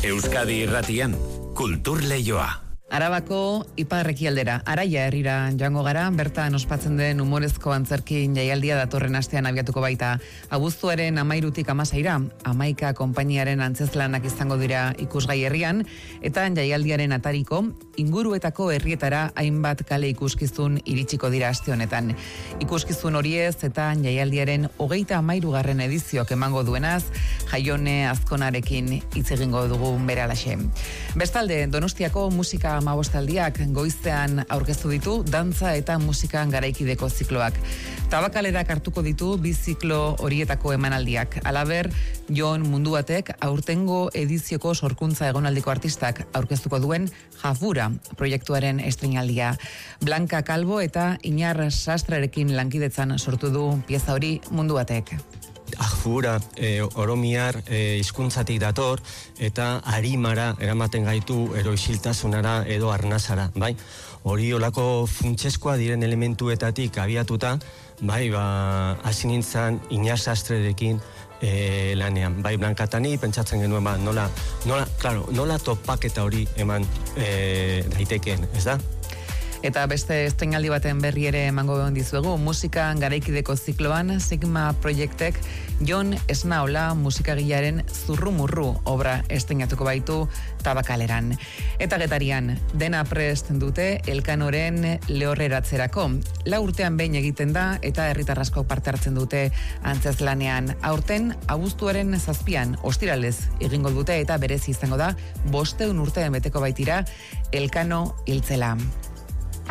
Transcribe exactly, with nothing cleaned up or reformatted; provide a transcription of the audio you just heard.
Euskadi Irratian, Kultur Leioa. Arabako ipar-ekialdera, Araia herrira joango gara, bertan ospatzen den humorezko antzerkin jaialdia datorren astean abiatuko baita. Abuztuaren amairutik amaseira, Amaika konpainiaren antzeslanak izango dira ikusgai herrian, eta jaialdiaren atariko, inguruetako herrietara hainbat kale ikuskizun iritsiko dira aste honetan. Ikuskizun horiez eta jaialdiaren hogeita amairugarren edizioak emango duenaz, Jaione Azkonarekin hitz egingo dugu beralaxe. Bestalde, Donostiako musika amabostaldiak goizean aurkeztu ditu dantza eta musikan garaikideko zikloak. Tabakalerak hartuko ditu bi ziklo horietako emanaldiak. Halaber, Jon Munduatek aurtengo edizioko sorkuntza egonaldiko artistak aurkeztuko duen Jafura proiektuaren estreinaldia. Blanca Calvo eta Iñar Sastrarekin lankidetzan sortu du pieza hori Munduatek. Jafura, e, oromiar, e, hizkuntzatik dator, eta arimara eramaten gaitu eroisiltasunara edo arnasara, bai? Hori olako funtseskoa diren elementuetatik abiatuta, bai, ba, hasi nintzen Iñar Sastrerekin e, lanean. Bai, Blankatani pentsatzen genuen, ba, nola, nola, claro, nola topaketa hori eman e, daitekeen, ez da? Eta beste estreinaldi baten berri ere emango dizuegu, musikan garaikideko zikloan Sigma Proiektek Jon Esnaola musikagilaren Zurrumurru obra estreinatuko baitu Tabakaleran. Eta Getarian, dena prest dute Elkanoren lehorreratzerako. Lau urtean behin egiten da eta herritar asko parte hartzen dute antzezlanean. Aurten, abuztuaren zazpian, ostiralez egingo dute eta berezi izango da, bosteun urtean beteko baitira Elkano hiltzela.